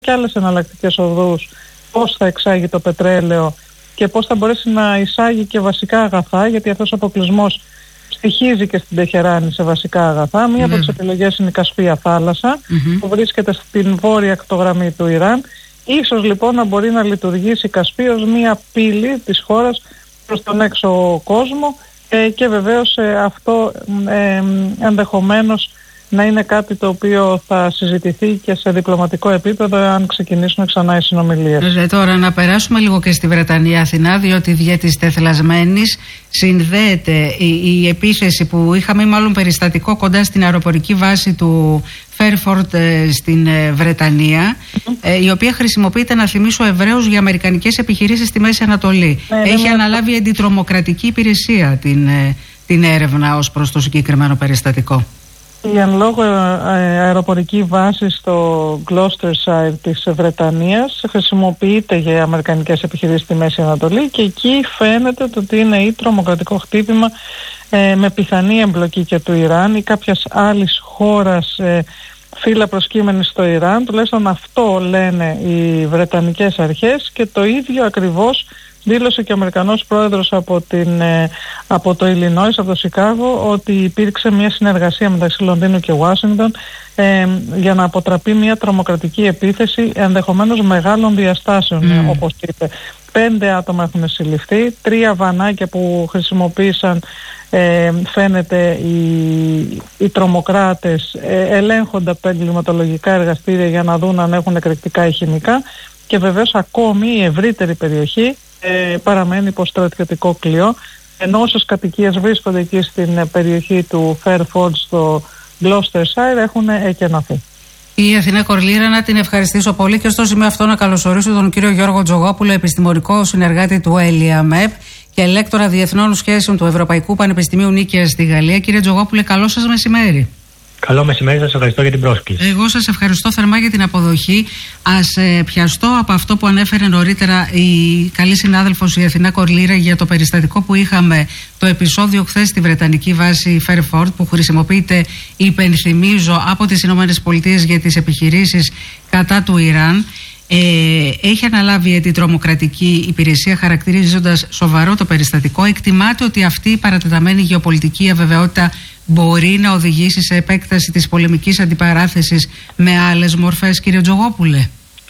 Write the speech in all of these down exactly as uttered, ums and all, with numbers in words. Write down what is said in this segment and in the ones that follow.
και άλλες εναλλακτικές οδούς, πώς θα εξάγει το πετρέλαιο και πώς θα μπορέσει να εισάγει και βασικά αγαθά, γιατί αυτός ο αποκλεισμός στοιχίζει και στην Τεχεράνη σε βασικά αγαθά. Μία mm. από τις επιλογές είναι η Κασπία θάλασσα, mm-hmm. που βρίσκεται στην βόρεια ακτογραμμή του Ιράν. Ίσως λοιπόν να μπορεί να λειτουργήσει η Κασπία ως μία πύλη της χώρας προς τον έξω κόσμο ε, και βεβαίως ε, αυτό ε, ενδεχομένως να είναι κάτι το οποίο θα συζητηθεί και σε διπλωματικό επίπεδο αν ξεκινήσουν ξανά οι συνομιλίες. Ε, τώρα να περάσουμε λίγο και στη Βρετανία, Αθηνά, διότι δια της τεθλασμένης συνδέεται η, η επίθεση που είχαμε, μάλλον περιστατικό κοντά στην αεροπορική βάση του Φέρφορντ ε, στην ε, Βρετανία, mm-hmm. ε, η οποία χρησιμοποιείται, να θυμίσω Εβραίους, για αμερικανικές επιχειρήσεις στη Μέση Ανατολή. Ε, Έχει ναι, αναλάβει η αντιτρομοκρατική υπηρεσία την, ε, την έρευνα ως προς το συγκεκριμένο περιστατικό. Η εν λόγω αεροπορική βάση στο Gloucestershire της Βρετανίας χρησιμοποιείται για αμερικανικές επιχειρήσεις στη Μέση Ανατολή και εκεί φαίνεται ότι είναι ή τρομοκρατικό χτύπημα ε, με πιθανή εμπλοκή και του Ιράν ή κάποιας άλλης χώρας ε, φύλλα προσκύμενη στο Ιράν. Τουλάχιστον αυτό λένε οι Βρετανικές αρχές και το ίδιο ακριβώς δήλωσε και ο Αμερικανός πρόεδρος από, την, από το Illinois, από το Σικάγο, ότι υπήρξε μια συνεργασία μεταξύ Λονδίνου και Ουάσιγκτον ε, για να αποτραπεί μια τρομοκρατική επίθεση ενδεχομένως μεγάλων διαστάσεων, mm. όπως είπε. Πέντε άτομα έχουν συλληφθεί, τρία βανάκια που χρησιμοποίησαν ε, φαίνεται οι, οι τρομοκράτες ε, ελέγχονται από τα εγκληματολογικά εργαστήρια για να δουν αν έχουν εκρηκτικά ή χημικά και βεβαίως ακόμη η ευρύτερη περιοχή Ε, παραμένει υπό στρατιωτικό κλειό, ενώ όσες κατοικίες βρίσκονται εκεί στην περιοχή του Fairford στο Gloucestershire έχουν εκενωθεί. Η Αθηνά Κορλήρα, να την ευχαριστήσω πολύ και στο σημείο αυτό να καλωσορίσω τον κύριο Γιώργο Τζογόπουλο, επιστημονικό συνεργάτη του ΕΛΙΑΜΕΠ και λέκτορα διεθνών σχέσεων του Ευρωπαϊκού Πανεπιστημίου Νίκαιας στη Γαλλία. Κύριε Τζογόπουλε, καλό σας μεσημέρι. Καλό μεσημέρι, σας ευχαριστώ για την πρόσκληση. Εγώ σας ευχαριστώ θερμά για την αποδοχή. Ας ε, πιαστώ από αυτό που ανέφερε νωρίτερα η καλή συνάδελφος η Αθηνά Κορλήρα για το περιστατικό που είχαμε, το επεισόδιο χθες στη Βρετανική βάση Fairford, που χρησιμοποιείται, υπενθυμίζω, από τις Ηνωμένες Πολιτείες για τις επιχειρήσεις κατά του Ιράν. Ε, έχει αναλάβει η αντιτρομοκρατική υπηρεσία, χαρακτηρίζοντας σοβαρό το περιστατικό. Εκτιμάται ότι αυτή η παρατεταμένη γεωπολιτική αβεβαιότητα μπορεί να οδηγήσει σε επέκταση της πολεμικής αντιπαράθεσης με άλλες μορφές, κύριε Τζογόπουλε?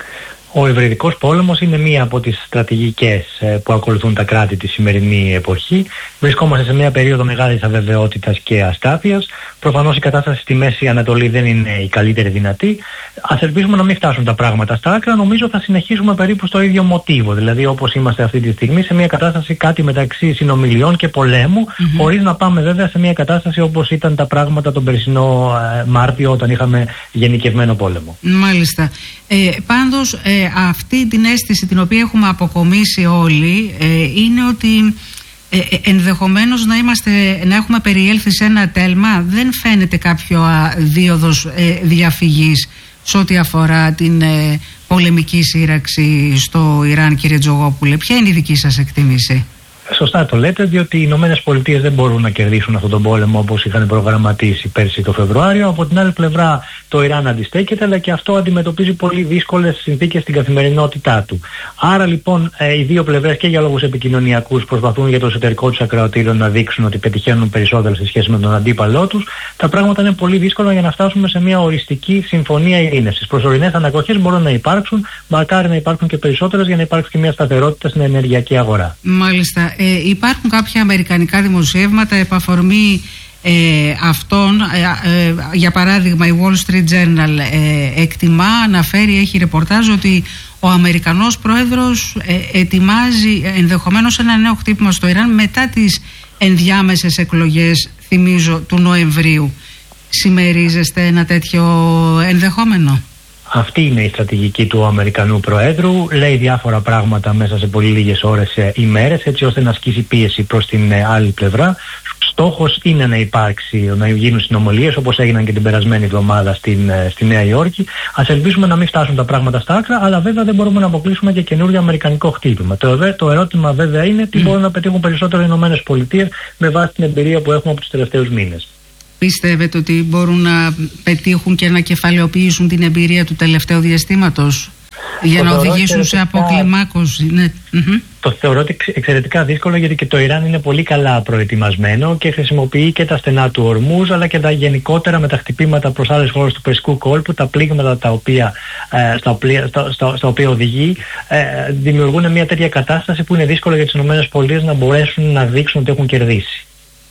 Ο υβριδικός πόλεμος είναι μία από τις στρατηγικές που ακολουθούν τα κράτη τη σημερινή εποχή. Βρισκόμαστε σε μια περίοδο μεγάλης αβεβαιότητας και αστάθειας. Προφανώς η κατάσταση στη Μέση Ανατολή δεν είναι η καλύτερη δυνατή. Ας ελπίσουμε να μην φτάσουν τα πράγματα στα άκρα. Νομίζω θα συνεχίσουμε περίπου στο ίδιο μοτίβο. Δηλαδή, όπως είμαστε αυτή τη στιγμή, σε μια κατάσταση κάτι μεταξύ συνομιλιών και πολέμου, mm-hmm. χωρίς να πάμε βέβαια σε μια κατάσταση όπως ήταν τα πράγματα τον περσινό ε, Μάρτιο, όταν είχαμε γενικευμένο πόλεμο. Μάλιστα. Ε, πάντως, ε, αυτή την αίσθηση την οποία έχουμε αποκομίσει όλοι ε, είναι ότι ε, ε, ενδεχομένως να, είμαστε, να έχουμε περιέλθει σε ένα τέλμα. Δεν φαίνεται κάποιο α, δίωδος ε, διαφυγής σε ό,τι αφορά την ε, πολεμική σύραξη στο Ιράν, κύριε Τζογόπουλε. Ποια είναι η δική σας εκτίμηση? Σωστά το λέτε, διότι οι Ηνωμένες Πολιτείες δεν μπορούν να κερδίσουν αυτόν τον πόλεμο όπως είχαν προγραμματίσει πέρσι το Φεβρουάριο. Από την άλλη πλευρά το Ιράν αντιστέκεται, αλλά και αυτό αντιμετωπίζει πολύ δύσκολες συνθήκες στην καθημερινότητά του. Άρα λοιπόν ε, οι δύο πλευρές και για λόγους επικοινωνιακούς προσπαθούν για το εσωτερικό τους ακροατήριο να δείξουν ότι πετυχαίνουν περισσότερο σε σχέση με τον αντίπαλό τους. Τα πράγματα είναι πολύ δύσκολα για να φτάσουμε σε μια οριστική συμφωνία ειρήνευσης. Προσωρινές ανακοχές μπορούν να υπάρξουν, μακάρι να υπάρχουν και περισσότερες για να υπάρξει και μια σταθερότητα στην ενεργειακή αγορά. Μάλιστα. Ε, υπάρχουν κάποια αμερικανικά δημοσιεύματα επ' αφορμή ε, αυτών. Ε, ε, για παράδειγμα, η Wall Street Journal ε, εκτιμά, αναφέρει, έχει ρεπορτάζ ότι ο Αμερικανός πρόεδρος ε, ετοιμάζει ενδεχομένως ένα νέο χτύπημα στο Ιράν μετά τις ενδιάμεσες εκλογές, θυμίζω, του Νοεμβρίου. Συμμερίζεστε ένα τέτοιο ενδεχόμενο? Αυτή είναι η στρατηγική του Αμερικανού Προέδρου. Λέει διάφορα πράγματα μέσα σε πολύ λίγες ώρες ή μέρες, έτσι ώστε να ασκήσει πίεση προς την άλλη πλευρά. Στόχος είναι να υπάρξει, να γίνουν συνομιλίες όπως έγιναν και την περασμένη εβδομάδα στην, στη Νέα Υόρκη. Ας ελπίσουμε να μην φτάσουν τα πράγματα στα άκρα, αλλά βέβαια δεν μπορούμε να αποκλείσουμε και καινούργιο αμερικανικό χτύπημα. Το, το ερώτημα βέβαια είναι τι μπορούν να πετύχουν περισσότερο οι Ηνωμένες Πολιτείες με βάση την εμπειρία που έχουμε από τους τελευταίους μήνες. Πιστεύετε ότι μπορούν να πετύχουν και να κεφαλαιοποιήσουν την εμπειρία του τελευταίου διαστήματος? Για να οδηγήσουν σε αποκλιμάκωση. Ναι. Το θεωρώ εξαιρετικά δύσκολο, γιατί και το Ιράν είναι πολύ καλά προετοιμασμένο και χρησιμοποιεί και τα στενά του Ορμούζ, αλλά και τα γενικότερα με τα χτυπήματα προς άλλες χώρες του Περσικού κόλπου, τα πλήγματα τα οποία, ε, στα, οποία, στα, στα, στα οποία οδηγεί, ε, δημιουργούν μια τέτοια κατάσταση που είναι δύσκολο για τις ΗΠΑ να μπορέσουν να δείξουν ότι έχουν κερδίσει.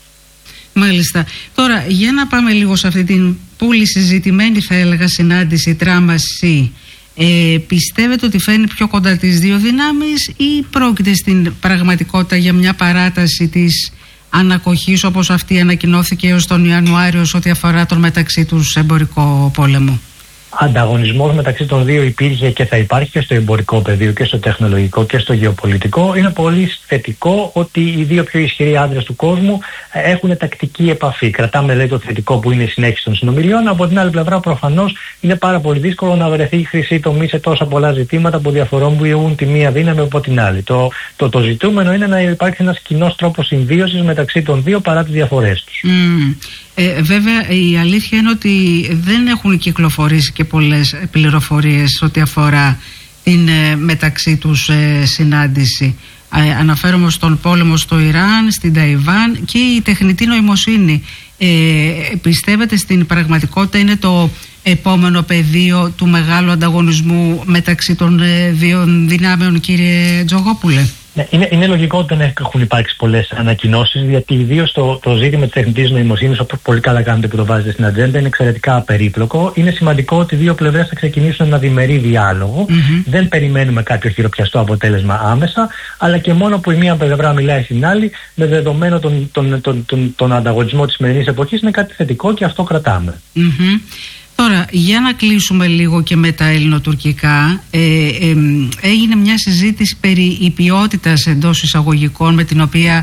Μάλιστα. Τώρα, για να πάμε λίγο σε αυτή την πολύ συζητημένη, θα έλεγα, συνάντηση Τράμα-Σι. Ε, πιστεύετε ότι φέρνει πιο κοντά τις δύο δυνάμεις ή πρόκειται στην πραγματικότητα για μια παράταση της ανακοχής, όπως αυτή ανακοινώθηκε έως τον Ιανουάριο, σε ό,τι αφορά τον μεταξύ τους εμπορικό πόλεμο? Ανταγωνισμός μεταξύ των δύο υπήρχε και θα υπάρχει και στο εμπορικό πεδίο και στο τεχνολογικό και στο γεωπολιτικό. Είναι πολύ θετικό ότι οι δύο πιο ισχυροί άντρες του κόσμου έχουν τακτική επαφή. Κρατάμε, λέει, το θετικό που είναι η συνέχιση των συνομιλιών. Από την άλλη πλευρά, προφανώς είναι πάρα πολύ δύσκολο να βρεθεί η χρυσή τομή σε τόσα πολλά ζητήματα που διαφοροποιούν τη μία δύναμη από την άλλη. Το, το, το ζητούμενο είναι να υπάρχει ένας κοινός τρόπος συμβίωσης μεταξύ των δύο παρά τις διαφορές τους. Mm. Ε, βέβαια, η αλήθεια είναι ότι δεν έχουν κυκλοφορήσει και πολλές πληροφορίες ό,τι αφορά την ε, μεταξύ τους ε, συνάντηση. Ε, αναφέρομαι στον πόλεμο στο Ιράν, στην Ταϊβάν και η τεχνητή νοημοσύνη. Ε, πιστεύετε στην πραγματικότητα είναι το επόμενο πεδίο του μεγάλου ανταγωνισμού μεταξύ των ε, δύο δυνάμεων, κύριε Τζογόπουλε? Ναι, είναι, είναι λογικό ότι δεν έχουν υπάρξει πολλές ανακοινώσεις, γιατί ιδίως το, το ζήτημα της τεχνητής νοημοσύνης, όπως πολύ καλά κάνετε που το βάζετε στην ατζέντα, είναι εξαιρετικά περίπλοκο. Είναι σημαντικό ότι οι δύο πλευρές θα ξεκινήσουν ένα διμερή διάλογο. Mm-hmm. Δεν περιμένουμε κάποιο χειροπιαστό αποτέλεσμα άμεσα, αλλά και μόνο που η μία πλευρά μιλάει στην άλλη, με δεδομένο τον, τον, τον, τον, τον ανταγωνισμό της σημερινής εποχής, είναι κάτι θετικό και αυτό κρατάμε. Mm-hmm. Τώρα, για να κλείσουμε λίγο και με τα ελληνοτουρκικά, ε, ε, έγινε μια συζήτηση περί υπιότητας εντός εισαγωγικών, με την οποία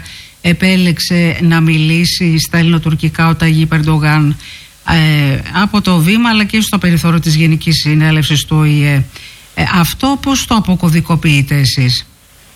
επέλεξε να μιλήσει στα ελληνοτουρκικά ο Ταγίπ Ερντογάν ε, από το βήμα, αλλά και στο περιθώριο της Γενικής Συνέλευσης του Ο Η Ε. Ε, αυτό πώς το αποκωδικοποιείτε εσείς?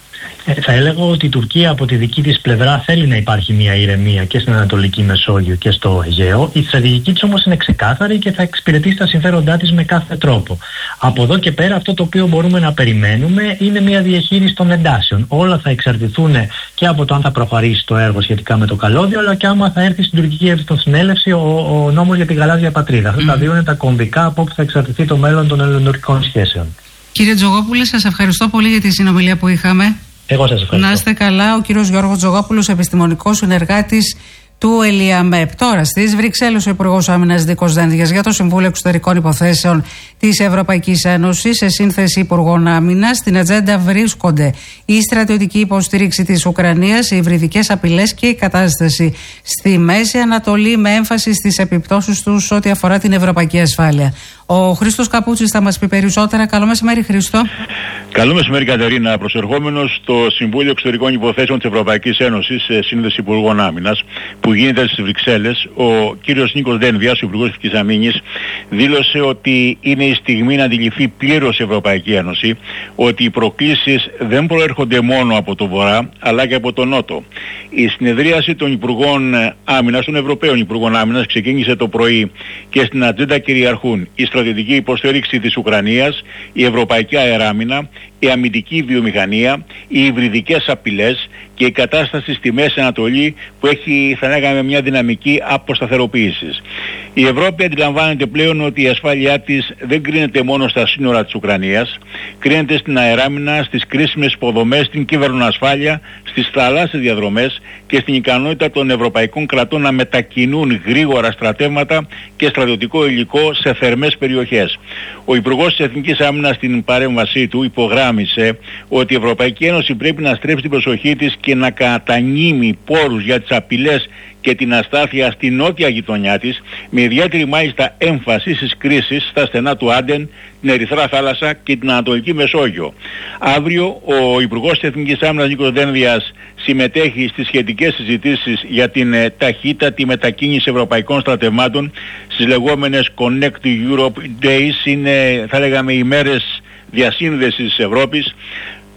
Ε, θα έλεγα ότι η Τουρκία από τη δική της πλευρά θέλει να υπάρχει μια ηρεμία και στην Ανατολική Μεσόγειο και στο Αιγαίο. Η στρατηγική της όμως είναι ξεκάθαρη και θα εξυπηρετήσει τα συμφέροντά της με κάθε τρόπο. Από εδώ και πέρα, αυτό το οποίο μπορούμε να περιμένουμε είναι μια διαχείριση των εντάσεων. Όλα θα εξαρτηθούν και από το αν θα προχωρήσει το έργο σχετικά με το καλώδιο, αλλά και άμα θα έρθει στην τουρκική συνέλευση ο, ο νόμος για την γαλάζια πατρίδα. Αυτά mm. τα δύο είναι τα κομβικά από όπου θα εξαρτηθεί το μέλλον των ελληνοτουρκικών σχέσεων. Κύριε Τζογόπουλε, σας ευχαριστώ πολύ για τη συνομιλία που είχαμε. Εγώ σας ευχαριστώ. Να είστε καλά. Ο κύριος Γιώργος Τζογόπουλος, επιστημονικός συνεργάτης του ΕΛΙΑΜΕΠ. Τώρα στις Βρυξέλλες, ο Υπουργός Άμυνας Νίκος Δένδιας για το Συμβούλιο Εξωτερικών Υποθέσεων της Ευρωπαϊκής Ένωσης, σε σύνθεση Υπουργών Άμυνας, στην ατζέντα βρίσκονται η στρατιωτική υποστήριξη της Ουκρανίας, οι υβριδικές απειλές και η κατάσταση στη Μέση Ανατολή, με έμφαση στις επιπτώσεις τους ό,τι αφορά την ευρωπαϊκή ασφάλεια. Ο Χρήστος Καπούτσης θα μας πει περισσότερα. Καλό μεσημέρι, Χρήστο. Καλό μεσημέρι, Κατερίνα. Προσερχόμενος στο Συμβούλιο Εξωτερικών Υποθέσεων της Ευρωπαϊκής Ένωσης, σε σύνδεση Υπουργών Άμυνας, που γίνεται στις Βρυξέλλες, ο κύριος Νίκος Δένδιας, ο Υπουργός Εθνικής Αμήνης, δήλωσε ότι είναι η στιγμή να αντιληφθεί πλήρως η Ευρωπαϊκή Ένωση ότι οι προκλήσεις δεν προέρχονται μόνο από το Βορρά, αλλά και από τον Νότο. Η συνεδρίαση των Υπουργών Άμυνας, των Ευρωπαίων Υπουργών Άμυνας, ξεκίνησε το πρωί και στην ατζέντα κυριαρχούν η στρατιωτική υποστήριξη της Ουκρανίας, η ευρωπαϊκή αεράμινα, η αμυντική βιομηχανία, οι υβριδικές απειλές και η κατάσταση στη Μέση Ανατολή, που έχει, θα λέγαμε, μια δυναμική αποσταθεροποίησης. Η Ευρώπη αντιλαμβάνεται πλέον ότι η ασφάλειά της δεν κρίνεται μόνο στα σύνορα της Ουκρανίας, κρίνεται στην αεράμινα, στις κρίσιμες υποδομές, στην κυβερνοασφάλεια, στις θαλάσσιες διαδρομές και στην ικανότητα των ευρωπαϊκών κρατών να μετακινούν γρήγορα στρατεύματα και στρατιωτικό υλικό σε θερμές περιοχές. Ο Υπουργός της Εθνικής Άμυνας στην παρέμβασή του υπογράμμισε ότι η Ευρωπαϊκή Ένωση πρέπει να στρέψει την προσοχή της και να κατανείμει πόρους για τις απειλές και την αστάθεια στη νότια γειτονιά της, με ιδιαίτερη μάλιστα έμφαση στις κρίσεις στα στενά του Άντεν, την Ερυθρά Θάλασσα και την Ανατολική Μεσόγειο. Αύριο ο Υπουργός της Εθνικής Άμυνας Νίκος Δένδιας συμμετέχει στις σχετικές συζητήσεις για την ε, ταχύτατη μετακίνηση ευρωπαϊκών στρατευμάτων στις λεγόμενες Connect Europe Days. Είναι, θα λέγαμε, ημέρες διασύνδεσης της Ευρώπης.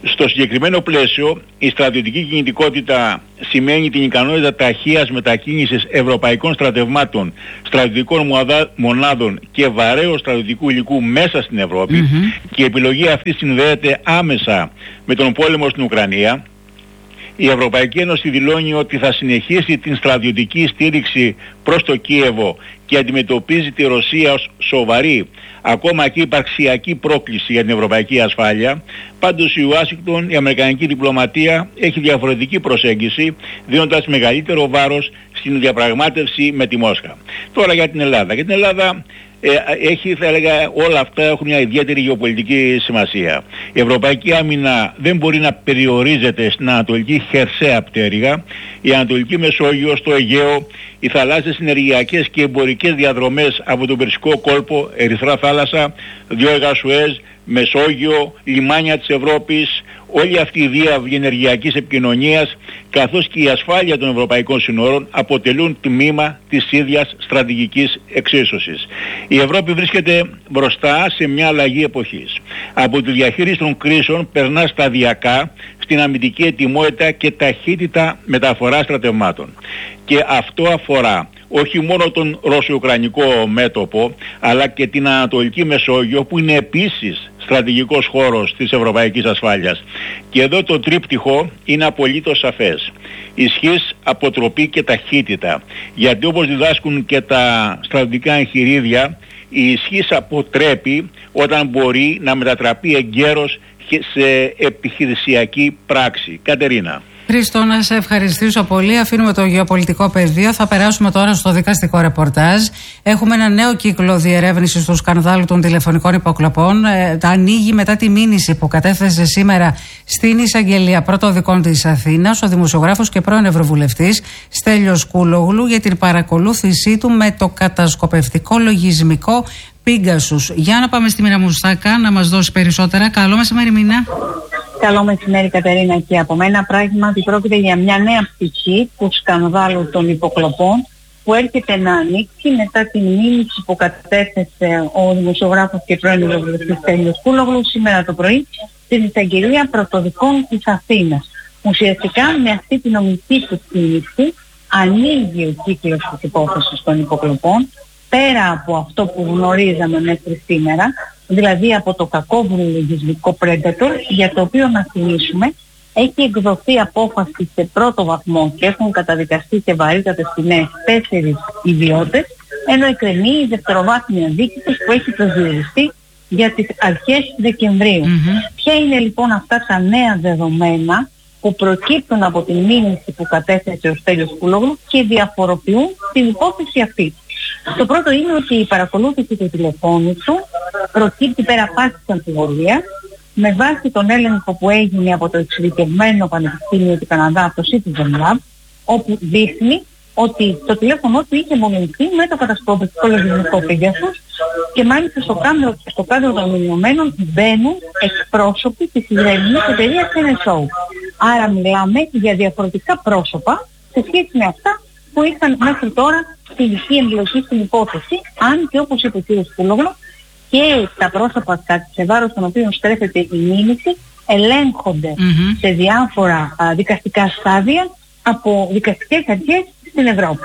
Στο συγκεκριμένο πλαίσιο, η στρατιωτική κινητικότητα σημαίνει την ικανότητα ταχείας μετακίνησης ευρωπαϊκών στρατευμάτων, στρατιωτικών μονάδων και βαρέως στρατιωτικού υλικού μέσα στην Ευρώπη, mm-hmm. και η επιλογή αυτή συνδέεται άμεσα με τον πόλεμο στην Ουκρανία. Η Ευρωπαϊκή Ένωση δηλώνει ότι θα συνεχίσει την στρατιωτική στήριξη προς το Κίεβο και αντιμετωπίζει τη Ρωσία ως σοβαρή, ακόμα και υπαρξιακή πρόκληση για την ευρωπαϊκή ασφάλεια. Πάντως η Ουάσιγκτον, η αμερικανική διπλωματία, έχει διαφορετική προσέγγιση, δίνοντας μεγαλύτερο βάρος στην διαπραγμάτευση με τη Μόσχα. Τώρα για την Ελλάδα. Για την Ελλάδα ε, έχει, θα έλεγα, όλα αυτά έχουν μια ιδιαίτερη γεωπολιτική σημασία. Η ευρωπαϊκή άμυνα δεν μπορεί να περιορίζεται στην ανατολική χερσαία πτέρυγα. Η Ανατολική Μεσόγειο, στο Αιγαίο, οι θαλάσσιες ενεργειακές και εμπορικές διαδρομές από τον Περσικό κόλπο, Ερυθρά θάλασσα, διόδια Σουέζ, Μεσόγειο, λιμάνια της Ευρώπης, όλη αυτή η διάβλη ενεργειακής επικοινωνίας καθώς και η ασφάλεια των ευρωπαϊκών συνόρων αποτελούν τμήμα της ίδιας στρατηγικής εξίσωσης. Η Ευρώπη βρίσκεται μπροστά σε μια αλλαγή εποχής. Από τη διαχείριση των κρίσεων περνά σταδιακά στην αμυντική ετοιμότητα και ταχύτητα μεταφοράς στρατευμάτων. Και αυτό αφορά όχι μόνο τον Ρώσο-Ουκρανικό μέτωπο, αλλά και την Ανατολική Μεσόγειο, που είναι επίσης στρατηγικός χώρος της ευρωπαϊκής ασφάλειας. Και εδώ το τρίπτυχο είναι απολύτως σαφές. Ισχύς, αποτροπή και ταχύτητα. Γιατί όπως διδάσκουν και τα στρατηγικά εγχειρίδια, η ισχύς αποτρέπει όταν μπορεί να μετατραπεί εγκαίρως σε επιχειρησιακή πράξη. Κατερίνα. Χρήστο, να σε ευχαριστήσω πολύ. Αφήνουμε το γεωπολιτικό πεδίο. Θα περάσουμε τώρα στο δικαστικό ρεπορτάζ. Έχουμε ένα νέο κύκλο διερεύνησης του σκανδάλου των τηλεφωνικών υποκλοπών. Ε, τα ανοίγει μετά τη μήνυση που κατέθεσε σήμερα στην Εισαγγελία Πρωτοδικών της Αθήνας ο δημοσιογράφος και πρώην Ευρωβουλευτής Στέλιος Κούλογλου για την παρακολούθησή του με το κατασκοπευτικό λογισμικό Pegasus. Για να πάμε στη Μίνα Μουστάκα να μας δώσει περισσότερα. Καλό μεσημέρι, Μίνα. Καλό μεσημέρι, Κατερίνα, και από μένα. Πράγματι πρόκειται για μια νέα πτυχή του σκανδάλου των υποκλοπών που έρχεται να ανοίξει μετά την μήνυση που κατέθεσε ο δημοσιογράφος και πρώην Ευρωβουλευτής Στέλιος Κούλογλου σήμερα το πρωί στην Εισαγγελία Πρωτοδικών της Αθήνας. Ουσιαστικά με αυτή την νομική του κίνηση ανοίγει ο κύκλος της υπόθεσης των υποκλοπών, πέρα από αυτό που γνωρίζαμε μέχρι σήμερα, δηλαδή από το κακόβουλο λογισμικό Predator, για το οποίο, να θυμίσουμε, έχει εκδοθεί απόφαση σε πρώτο βαθμό και έχουν καταδικαστεί σε βαρύτατες ποινές τέσσερις ιδιώτες, ενώ εκκρεμεί η δευτεροβάθμια δίκη που έχει προσδιοριστεί για τις αρχές Δεκεμβρίου. Mm-hmm. Ποια είναι λοιπόν αυτά τα νέα δεδομένα που προκύπτουν από την μήνυση που κατέθεσε ο Στέλιος Κούλογλου και διαφοροποιούν την υπόθεση αυτή? Το πρώτο είναι ότι η παρακολούθηση του τηλεφώνου του προκύπτει πέρα πάσης αμφιβολίας με βάση τον έλεγχο που έγινε από το εξειδικευμένο Πανεπιστήμιο του Καναδά, το Citizen Lab, όπου δείχνει ότι το τηλέφωνο του είχε μολυνθεί με το κατασκοπευτικό λογισμικό Pegasus και μάλιστα στο κάδρο, στο κάδρο των μηνυωμένων μπαίνουν εκπρόσωποι της Ισραηλινής εταιρείας εν ες ο. Άρα μιλάμε για διαφορετικά πρόσωπα σε σχέση με αυτά που είχαν μέχρι τώρα φιλική εμπλοκή στην υπόθεση, αν και όπως είπε ο κ. Κούλογλου, και τα πρόσωπα σε βάρος των οποίων στρέφεται η μήνυση ελέγχονται mm-hmm. σε διάφορα α, δικαστικά στάδια από δικαστικές αρχές στην Ευρώπη.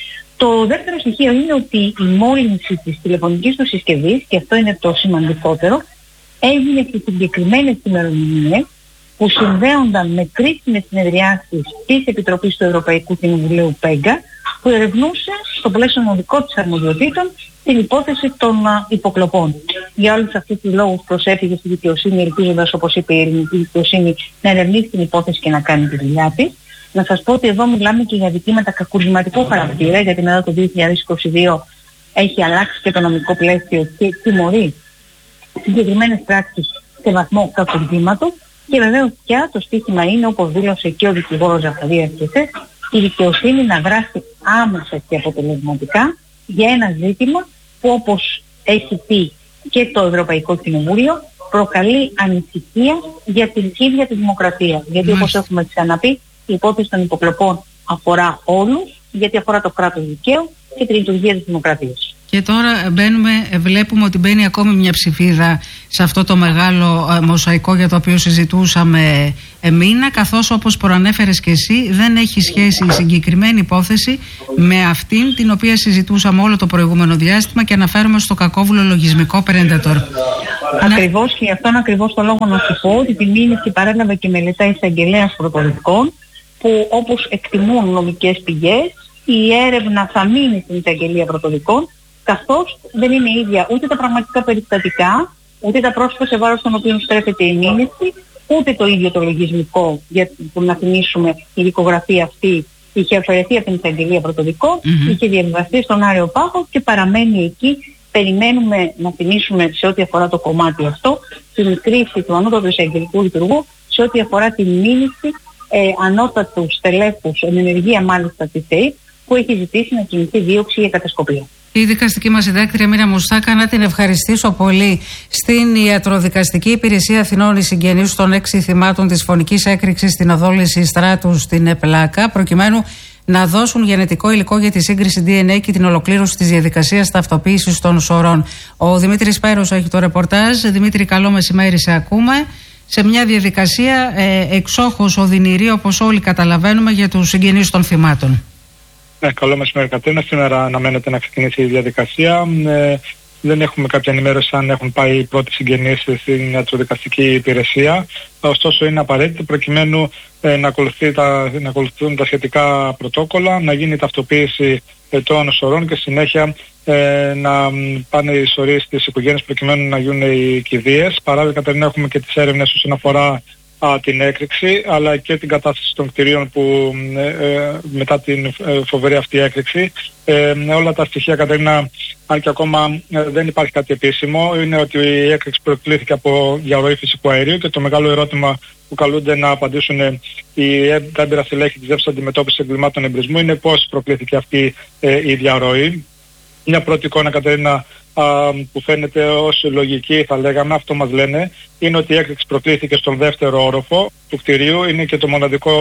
Το δεύτερο στοιχείο είναι ότι η μόλυνση της τηλεφωνικής του συσκευής, και αυτό είναι το σημαντικότερο, έγινε σε συγκεκριμένες ημερομηνίες που συνδέονταν με κρίσιμες συνεδριάσεις της Επιτροπής του Ευρωπαϊκού Κοινοβουλίου ΠΕΓΚΑ, που ερευνούσε στο πλαίσιο των δικών της αρμοδιοτήτων την υπόθεση των α, υποκλοπών. Για όλους αυτούς τους λόγους προσέφυγε στη δικαιοσύνη, ελπίζοντας, όπως είπε η ελληνική δικαιοσύνη, να ερευνήσει την υπόθεση και να κάνει τη δουλειά της. Να σας πω ότι εδώ μιλάμε και για δικήματα κακουργηματικού χαρακτήρα, γιατί μετά το δύο χιλιάδες είκοσι δύο έχει αλλάξει και το νομικό πλαίσιο και τιμωρεί συγκεκριμένες πράξεις σε βαθμό κακουργήματος. Και βεβαίως πια το στίχημα είναι, όπως δήλωσε και ο δικηγόρος Ζαχαρίας και εσείς, η δικαιοσύνη να δράσει άμεσα και αποτελεσματικά για ένα ζήτημα που, όπως έχει πει και το Ευρωπαϊκό Κοινοβούλιο, προκαλεί ανησυχία για την ίδια τη δημοκρατία. Γιατί, όπως έχουμε ξαναπεί, η υπόθεση των υποκλοπών αφορά όλους, γιατί αφορά το κράτος δικαίου και τη λειτουργία της δημοκρατίας. Και τώρα μπαίνουμε, βλέπουμε ότι μπαίνει ακόμη μια ψηφίδα σε αυτό το μεγάλο μοσαϊκό για το οποίο συζητούσαμε μήνα, καθώς όπως προανέφερες και εσύ δεν έχει σχέση η συγκεκριμένη υπόθεση με αυτήν την οποία συζητούσαμε όλο το προηγούμενο διάστημα και αναφέρομαι στο κακόβουλο λογισμικό Predator. Ακριβώς, και γι' αυτόν ακριβώς το λόγο να σου πω ότι τη μήνυση παρέλαβε και μελετά εισαγγελέας πρωτοδικών, που όπως εκτιμούν νομικές πηγές η έρευνα θα μείνει στην εισαγγελία πρωτοδικών, καθώς δεν είναι ίδια ούτε τα πραγματικά περιστατικά, ούτε τα πρόσωπα σε βάρος των οποίων στρέφεται η μήνυση, ούτε το ίδιο το λογισμικό, για που να θυμίσουμε η δικογραφία αυτή είχε αφαιρεθεί από την εισαγγελία πρωτοδικών, mm-hmm. είχε διαβιβαστεί στον Άριο Πάγο και παραμένει εκεί. Περιμένουμε να θυμίσουμε σε ό,τι αφορά το κομμάτι αυτό την κρίση του ανώτατου εισαγγελικού λειτουργού σε ό,τι αφορά την μήνυση ε, ανώτατου στελέχους, εν ενεργεία μάλιστα της ΕΕΠ, που έχει ζητήσει να κινηθεί δίωξη για κατασκοπία. Η δικαστική μας συντάκτρια Μίνα Μουστάκα, να την ευχαριστήσω πολύ. Στην Ιατροδικαστική Υπηρεσία Αθηνών, οι συγγενείς των έξι θυμάτων της φωνικής έκρηξης στην οδό Λυσιστράτου στην Πλάκα, προκειμένου να δώσουν γενετικό υλικό για τη σύγκριση ντι εν έι και την ολοκλήρωση της διαδικασίας ταυτοποίησης των σωρών. Ο Δημήτρης Πέρος έχει το ρεπορτάζ. Δημήτρη, καλό μεσημέρι, σε ακούμε. Σε μια διαδικασία ε, εξόχως οδυνηρή, όπως όλοι καταλαβαίνουμε, για τους συγγενείς των θυμάτων. Ναι, καλό μεσημέρι, Κατρίνα. Σήμερα αναμένεται να ξεκινήσει η διαδικασία. Ε, δεν έχουμε κάποια ενημέρωση αν έχουν πάει οι πρώτοι συγγενείς στην ιατροδικαστική υπηρεσία. Ωστόσο, είναι απαραίτητο προκειμένου ε, να, ακολουθεί τα, να ακολουθούν τα σχετικά πρωτόκολλα, να γίνει η ταυτοποίηση ε, των σωρών και συνέχεια ε, να πάνε οι σωροί στις οικογένειες προκειμένου να γίνουν οι κηδείες. Παράλληλα, Κατρίνα, έχουμε και τις έρευνες όσον αφορά Α, την έκρηξη, αλλά και την κατάσταση των κτηρίων που ε, ε, μετά την ε, φοβερή αυτή έκρηξη. Ε, όλα τα στοιχεία, Κατρίνα, αν και ακόμα ε, δεν υπάρχει κάτι επίσημο, είναι ότι η έκρηξη προκλήθηκε από διαρροή φυσικού αερίου και το μεγάλο ερώτημα που καλούνται να απαντήσουν οι, τα έμπειρα στελέχη της ΔΕΦΣ αντιμετώπισης εγκλημάτων εμπρισμού είναι πώς προκλήθηκε αυτή ε, η διαρροή. Μια πρώτη εικόνα, Κατρίνα, α, που φαίνεται ως λογική, θα λέγαμε, αυτό μας λένε, είναι ότι η έκρηξη προκλήθηκε στον δεύτερο όροφο του κτηρίου. Είναι και το μοναδικό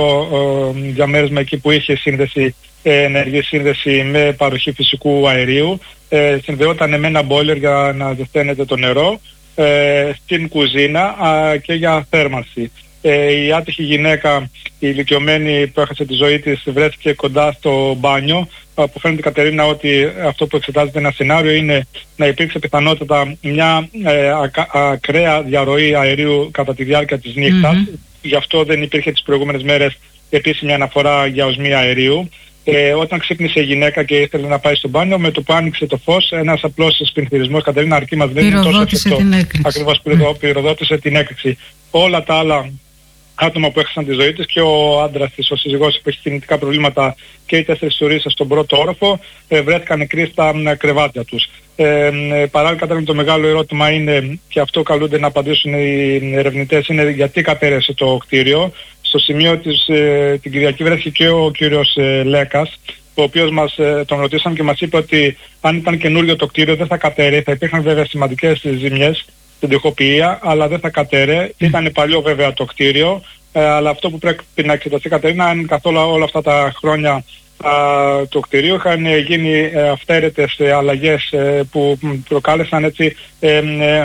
ε, διαμέρισμα εκεί που είχε σύνδεση, ε, ενεργή σύνδεση με παροχή φυσικού αερίου. Ε, συνδεόταν με ένα μπόιλερ για να ζεσταίνεται το νερό, ε, στην κουζίνα α, και για θέρμανση. Ε, η άτυχη γυναίκα, η ηλικιωμένη που έχασε τη ζωή της, βρέθηκε κοντά στο μπάνιο, που φαίνεται, Κατερίνα, ότι αυτό που εξετάζεται ένα σενάριο είναι να υπήρξε πιθανότατα μια ε, ακα, ακραία διαρροή αερίου κατά τη διάρκεια της νύχτας. Mm-hmm. Γι' αυτό δεν υπήρχε τις προηγούμενες μέρες επίσημη αναφορά για οσμή αερίου. Ε, όταν ξύπνησε η γυναίκα και ήθελε να πάει στο μπάνιο, με το που άνοιξε το φως, ένας απλός σπινθυρισμός, Κατερίνα, αρκεί μας δεν είναι τόσο εφικτό. Ακριβώς, mm. πυροδότησε την έκρηξη. Όλα τα άλλα άτομα που έχασαν τη ζωή της και ο άντρας της, ο σύζυγός που έχει κινητικά προβλήματα, και οι τέσσερις τουρίστες στον πρώτο όροφο ε, βρέθηκαν νεκροί στα ε, κρεβάτια τους. Ε, ε, παράλληλα, κατά το μεγάλο ερώτημα είναι, και αυτό καλούνται να απαντήσουν οι ερευνητές, είναι γιατί κατέρευσε το κτίριο. Στο σημείο της, ε, την Κυριακή βρέθηκε και ο κύριος ε, Λέκας, ο οποίος μας ε, τον ρωτήσαν και μας είπε ότι αν ήταν καινούριο το κτίριο δεν θα κατέρευε. Θα υπήρχαν βέβαια σημαντικές ζημιές στην τοιχοποιία, αλλά δεν θα κατέρε. Mm. Ήταν παλιό βέβαια το κτίριο, ε, αλλά αυτό που πρέπει να εξεταστεί, Κατερίνα, αν καθόλου όλα αυτά τα χρόνια α, το κτίριο είχαν γίνει ε, αυθαίρετες ε, αλλαγές ε, που προκάλεσαν έτσι ε, ε,